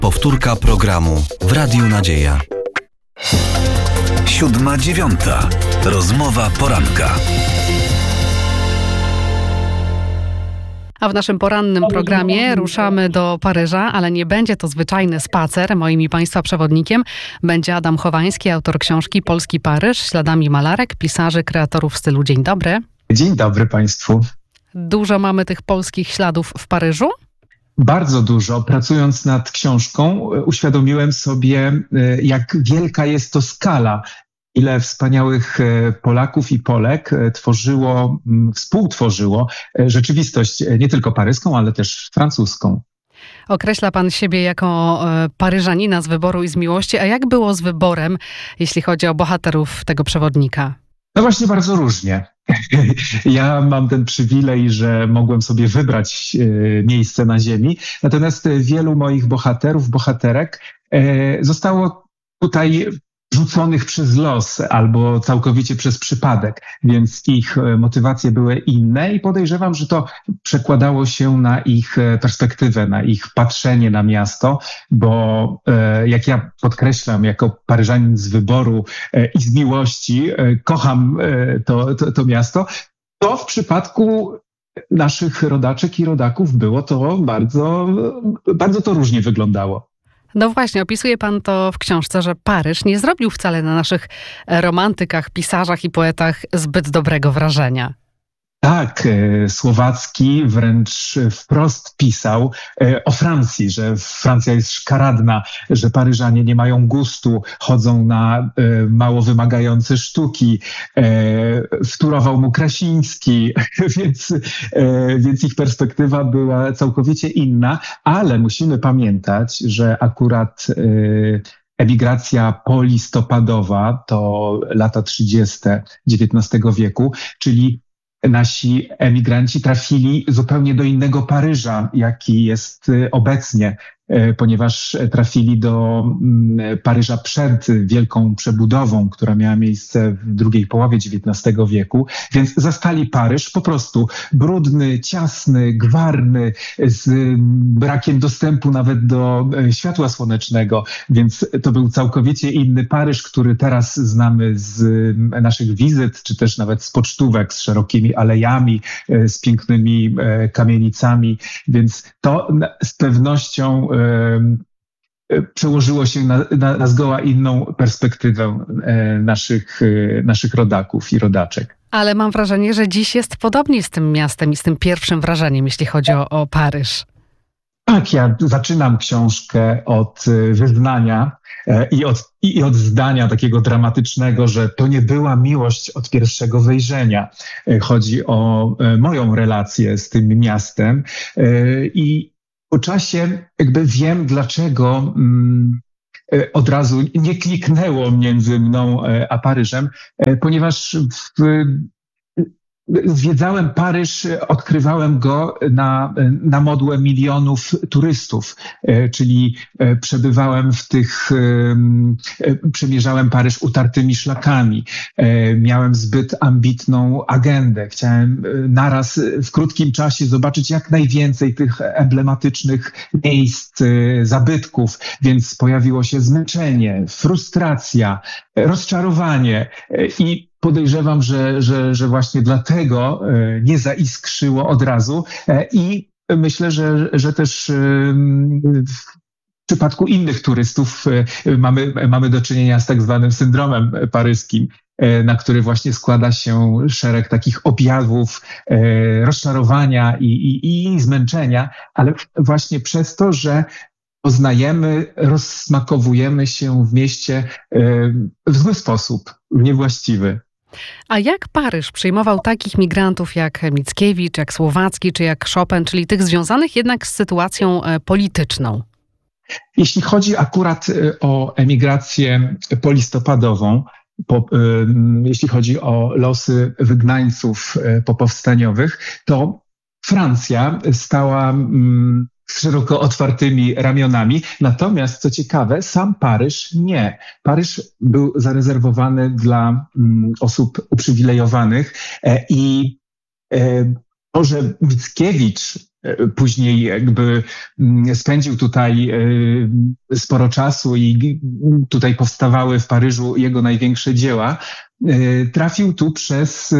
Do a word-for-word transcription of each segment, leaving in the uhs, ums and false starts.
Powtórka programu w Radiu Nadzieja. Siódma dziewiąta. Rozmowa poranka. A w naszym porannym programie ruszamy do Paryża, ale nie będzie to zwyczajny spacer. Moim i Państwa przewodnikiem będzie Adam Chowański, autor książki Polski Paryż, śladami malarek, pisarzy, kreatorów stylu. Dzień dobry. Dzień dobry Państwu. Dużo mamy tych polskich śladów w Paryżu? Bardzo dużo. Pracując nad książką, uświadomiłem sobie, jak wielka jest to skala. Ile wspaniałych Polaków i Polek tworzyło, współtworzyło rzeczywistość nie tylko paryską, ale też francuską. Określa pan siebie jako Paryżanina z wyboru i z miłości. A jak było z wyborem, jeśli chodzi o bohaterów tego przewodnika? No właśnie bardzo różnie. Ja mam ten przywilej, że mogłem sobie wybrać miejsce na ziemi, natomiast wielu moich bohaterów, bohaterek zostało tutaj rzuconych przez los albo całkowicie przez przypadek, więc ich motywacje były inne i podejrzewam, że to przekładało się na ich perspektywę, na ich patrzenie na miasto, bo jak ja podkreślam, jako Paryżanin z wyboru i z miłości kocham to, to, to miasto, to w przypadku naszych rodaczek i rodaków było to bardzo, bardzo to różnie wyglądało. No właśnie, opisuje pan to w książce, że Paryż nie zrobił wcale na naszych romantykach, pisarzach i poetach zbyt dobrego wrażenia. Tak, Słowacki wręcz wprost pisał o Francji, że Francja jest szkaradna, że Paryżanie nie mają gustu, chodzą na mało wymagające sztuki. Wtórował mu Krasiński, więc, więc ich perspektywa była całkowicie inna, ale musimy pamiętać, że akurat emigracja polistopadowa to lata trzydzieste dziewiętnastego wieku, czyli nasi emigranci trafili zupełnie do innego Paryża, jaki jest obecnie, ponieważ trafili do Paryża przed wielką przebudową, która miała miejsce w drugiej połowie dziewiętnastego wieku, więc zastali Paryż po prostu brudny, ciasny, gwarny, z brakiem dostępu nawet do światła słonecznego, więc to był całkowicie inny Paryż, który teraz znamy z naszych wizyt, czy też nawet z pocztówek, z szerokimi alejami, z pięknymi kamienicami, więc to z pewnością przełożyło się na, na, na zgoła inną perspektywę naszych, naszych rodaków i rodaczek. Ale mam wrażenie, że dziś jest podobnie z tym miastem i z tym pierwszym wrażeniem, jeśli chodzi o, o Paryż. Tak, ja zaczynam książkę od wyznania i od, i od zdania takiego dramatycznego, że to nie była miłość od pierwszego wejrzenia. Chodzi o moją relację z tym miastem i po czasie jakby wiem, dlaczego mm, od razu nie kliknęło między mną a Paryżem, ponieważ w, zwiedzałem Paryż, odkrywałem go na, na modłę milionów turystów, czyli przebywałem w tych, przemierzałem Paryż utartymi szlakami, miałem zbyt ambitną agendę, chciałem naraz w krótkim czasie zobaczyć jak najwięcej tych emblematycznych miejsc, zabytków, więc pojawiło się zmęczenie, frustracja, rozczarowanie i podejrzewam, że, że, że właśnie dlatego nie zaiskrzyło od razu i myślę, że, że też w przypadku innych turystów mamy, mamy do czynienia z tak zwanym syndromem paryskim, na który właśnie składa się szereg takich objawów rozczarowania i, i, i zmęczenia, ale właśnie przez to, że poznajemy, rozsmakowujemy się w mieście w zły sposób, w niewłaściwy. A jak Paryż przyjmował takich migrantów jak Mickiewicz, jak Słowacki, czy jak Chopin, czyli tych związanych jednak z sytuacją polityczną? Jeśli chodzi akurat o emigrację polistopadową, po, jeśli chodzi o losy wygnańców popowstaniowych, to Francja stała z szeroko otwartymi ramionami. Natomiast, co ciekawe, sam Paryż nie. Paryż był zarezerwowany dla mm, osób uprzywilejowanych e, i e, to, że Mickiewicz Później jakby spędził tutaj sporo czasu i tutaj powstawały w Paryżu jego największe dzieła. Trafił tu przez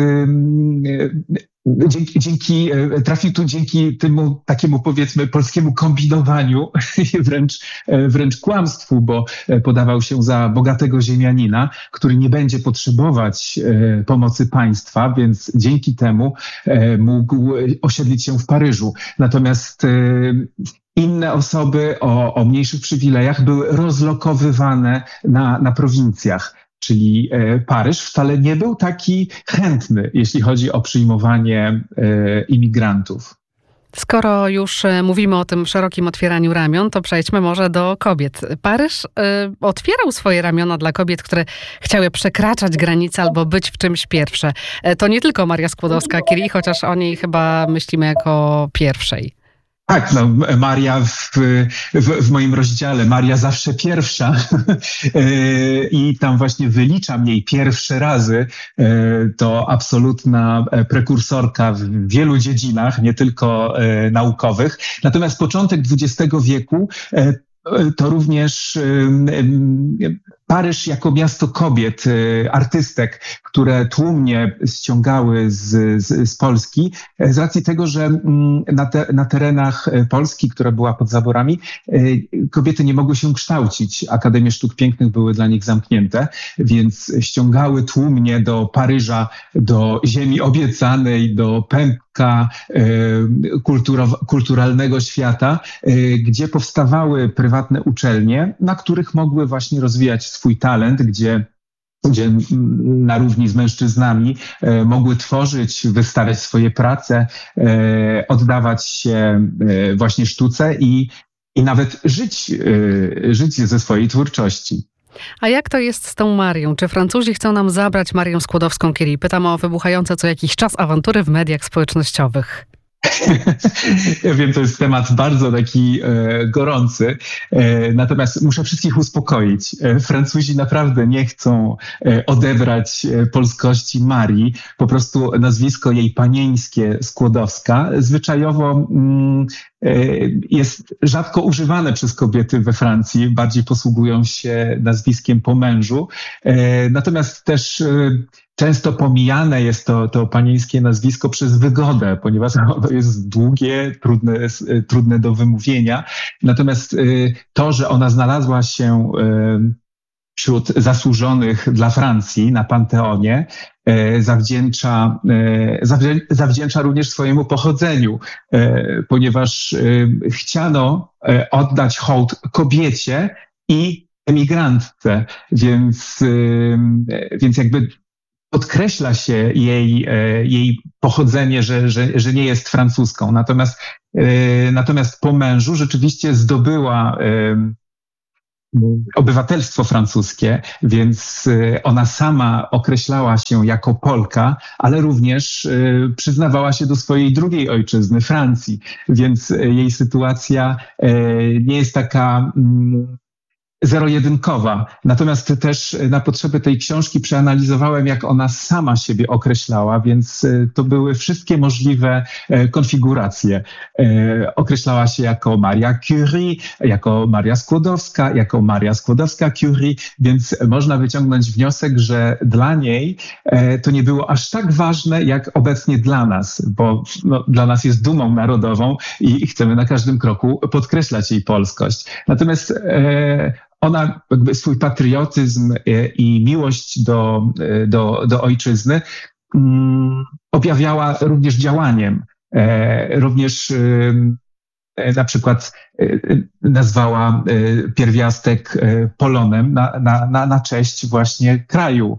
Dzięki, dzięki, trafił tu dzięki temu takiemu, powiedzmy, polskiemu kombinowaniu, wręcz, wręcz kłamstwu, bo podawał się za bogatego ziemianina, który nie będzie potrzebować pomocy państwa, więc dzięki temu mógł osiedlić się w Paryżu. Natomiast inne osoby o, o mniejszych przywilejach były rozlokowywane na, na prowincjach. Czyli Paryż wcale nie był taki chętny, jeśli chodzi o przyjmowanie imigrantów. Skoro już mówimy o tym szerokim otwieraniu ramion, to przejdźmy może do kobiet. Paryż y, otwierał swoje ramiona dla kobiet, które chciały przekraczać granice albo być w czymś pierwsze. To nie tylko Maria Skłodowska-Curie, chociaż o niej chyba myślimy jako pierwszej. Tak, no Maria w, w, w moim rozdziale, Maria zawsze pierwsza i tam właśnie wyliczam jej pierwsze razy, to absolutna prekursorka w wielu dziedzinach, nie tylko naukowych. Natomiast początek dwudziestego wieku to również Paryż jako miasto kobiet, artystek, które tłumnie ściągały z, z, z Polski, z racji tego, że na, te, na terenach Polski, która była pod zaborami, kobiety nie mogły się kształcić. Akademie Sztuk Pięknych były dla nich zamknięte, więc ściągały tłumnie do Paryża, do ziemi obiecanej, do pępka kulturow- kulturalnego świata, gdzie powstawały prywatne uczelnie, na których mogły właśnie rozwijać swój talent, gdzie, gdzie na równi z mężczyznami e, mogły tworzyć, wystawiać swoje prace, e, oddawać się e, właśnie sztuce i, i nawet żyć, e, żyć ze swojej twórczości. A jak to jest z tą Marią? Czy Francuzi chcą nam zabrać Marię Skłodowską-Curie? Pytam o wybuchające co jakiś czas awantury w mediach społecznościowych. Ja wiem, to jest temat bardzo taki e, gorący, e, natomiast muszę wszystkich uspokoić. E, Francuzi naprawdę nie chcą e, odebrać e, polskości Marii. Po prostu nazwisko jej panieńskie Skłodowska zwyczajowo mm, e, jest rzadko używane przez kobiety we Francji. Bardziej posługują się nazwiskiem po mężu. E, natomiast też e, często pomijane jest to, to panieńskie nazwisko przez wygodę, ponieważ ono jest długie, trudne, trudne do wymówienia. Natomiast to, że ona znalazła się wśród zasłużonych dla Francji na Panteonie, zawdzięcza, zawdzięcza również swojemu pochodzeniu, ponieważ chciano oddać hołd kobiecie i emigrantce, więc, więc jakby podkreśla się jej, jej pochodzenie, że, że, że nie jest francuską. Natomiast, natomiast po mężu rzeczywiście zdobyła obywatelstwo francuskie, więc ona sama określała się jako Polka, ale również przyznawała się do swojej drugiej ojczyzny, Francji. Więc jej sytuacja nie jest taka zero-jedynkowa. Natomiast też na potrzeby tej książki przeanalizowałem, jak ona sama siebie określała, więc to były wszystkie możliwe konfiguracje. Określała się jako Maria Curie, jako Maria Skłodowska, jako Maria Skłodowska-Curie, więc można wyciągnąć wniosek, że dla niej to nie było aż tak ważne, jak obecnie dla nas, bo no, dla nas jest dumą narodową i chcemy na każdym kroku podkreślać jej polskość. Natomiast e, ona jakby swój patriotyzm i miłość do, do, do ojczyzny um, objawiała również działaniem. E, również e, na przykład e, nazwała e, pierwiastek e, Polonem na, na, na, na cześć właśnie kraju.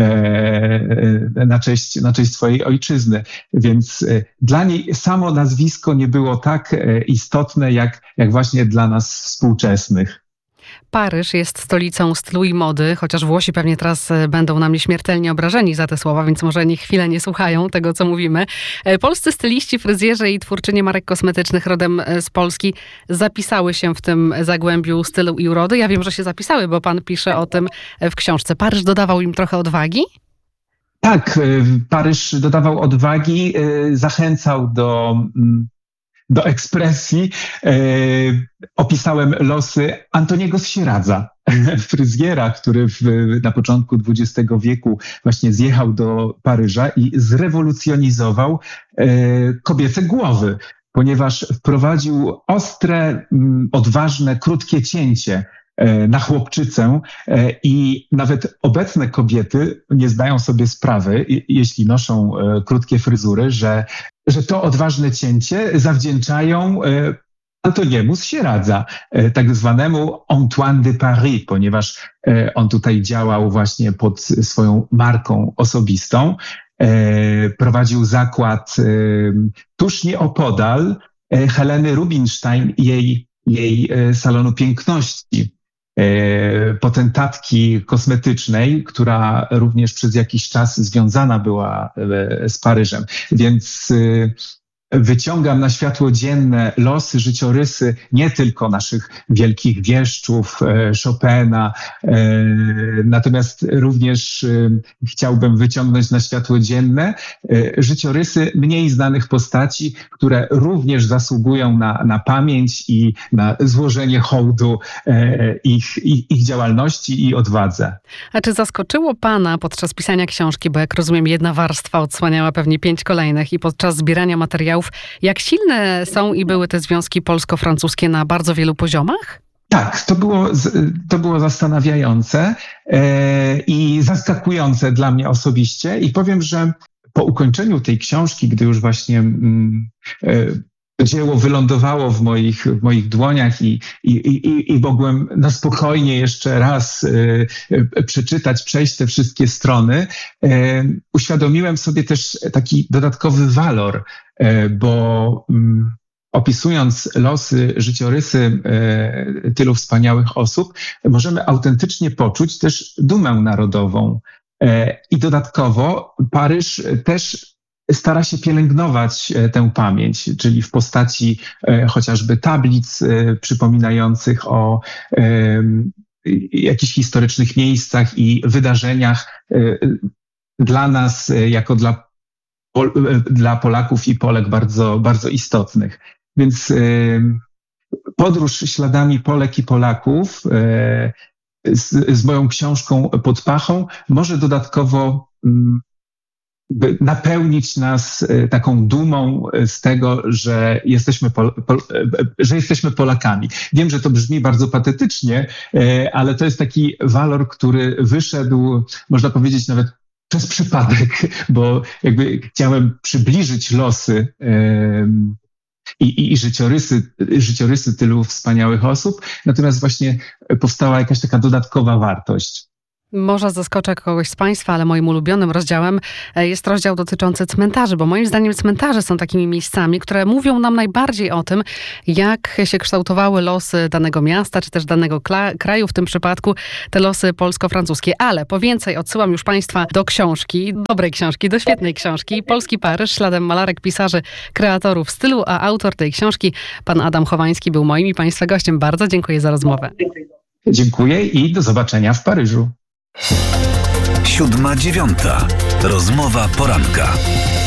Na cześć, na cześć swojej ojczyzny. Więc dla niej samo nazwisko nie było tak istotne, jak, jak właśnie dla nas współczesnych. Paryż jest stolicą stylu i mody, chociaż Włosi pewnie teraz będą na mnie śmiertelnie obrażeni za te słowa, więc może niech chwilę nie słuchają tego, co mówimy. Polscy styliści, fryzjerzy i twórczynie marek kosmetycznych rodem z Polski zapisały się w tym zagłębiu stylu i urody. Ja wiem, że się zapisały, bo pan pisze o tym w książce. Paryż dodawał im trochę odwagi? Tak, Paryż dodawał odwagi, zachęcał do do ekspresji e, opisałem losy Antoniego z Sieradza, fryzjera, który w, na początku dwudziestego wieku właśnie zjechał do Paryża i zrewolucjonizował e, kobiece głowy, ponieważ wprowadził ostre, m, odważne, krótkie cięcie na chłopczycę i nawet obecne kobiety nie zdają sobie sprawy, jeśli noszą krótkie fryzury, że, że to odważne cięcie zawdzięczają Antoniemu z Sieradza, tak zwanemu Antoine de Paris, ponieważ on tutaj działał właśnie pod swoją marką osobistą. Prowadził zakład tuż nieopodal Heleny Rubinstein i jej, jej salonu piękności, potentatki kosmetycznej, która również przez jakiś czas związana była z Paryżem. Więc wyciągam na światło dzienne losy, życiorysy nie tylko naszych wielkich wieszczów, Chopina, natomiast również chciałbym wyciągnąć na światło dzienne życiorysy mniej znanych postaci, które również zasługują na, na pamięć i na złożenie hołdu ich, ich, ich działalności i odwadze. A czy zaskoczyło pana podczas pisania książki, bo jak rozumiem, jedna warstwa odsłaniała pewnie pięć kolejnych i podczas zbierania materiałów, jak silne są i były te związki polsko-francuskie na bardzo wielu poziomach? Tak, to było, to było zastanawiające e, i zaskakujące dla mnie osobiście i powiem, że po ukończeniu tej książki, gdy już właśnie mm, e, dzieło wylądowało w moich, w moich dłoniach i, i, i, i mogłem na spokojnie jeszcze raz e, przeczytać, przejść te wszystkie strony, e, uświadomiłem sobie też taki dodatkowy walor, e, bo mm, opisując losy, życiorysy e, tylu wspaniałych osób, możemy autentycznie poczuć też dumę narodową. E, I dodatkowo Paryż też stara się pielęgnować tę pamięć, czyli w postaci e, chociażby tablic e, przypominających o e, jakichś historycznych miejscach i wydarzeniach e, dla nas, e, jako dla, Pol, e, dla Polaków i Polek bardzo, bardzo istotnych. Więc e, podróż śladami Polek i Polaków e, z, z moją książką pod pachą może dodatkowo m, napełnić nas taką dumą z tego, że jesteśmy, Pol, Pol, że jesteśmy Polakami. Wiem, że to brzmi bardzo patetycznie, ale to jest taki walor, który wyszedł, można powiedzieć, nawet przez przypadek, bo jakby chciałem przybliżyć losy i, i, i życiorysy, życiorysy tylu wspaniałych osób, natomiast właśnie powstała jakaś taka dodatkowa wartość. Może zaskoczę kogoś z Państwa, ale moim ulubionym rozdziałem jest rozdział dotyczący cmentarzy, bo moim zdaniem cmentarze są takimi miejscami, które mówią nam najbardziej o tym, jak się kształtowały losy danego miasta, czy też danego kla- kraju, w tym przypadku te losy polsko-francuskie. Ale po więcej odsyłam już Państwa do książki, dobrej książki, do świetnej książki. Polski Paryż, śladem malarek, pisarzy, kreatorów stylu, a autor tej książki, pan Adam Chowański, był moim i Państwa gościem. Bardzo dziękuję za rozmowę. Dziękuję i do zobaczenia w Paryżu. Siódma dziewiąta. Rozmowa poranka.